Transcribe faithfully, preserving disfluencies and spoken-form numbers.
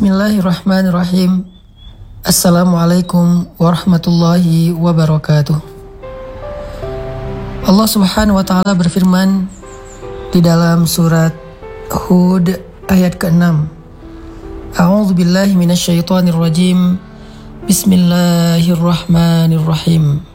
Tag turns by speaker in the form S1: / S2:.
S1: Bismillahirrahmanirrahim. Assalamualaikum warahmatullahi wabarakatuh. Allah Subhanahu wa taala berfirman di dalam surat Hud ayat keenam. A'udzu billahi minasyaitonir rajim. Bismillahirrahmanirrahim.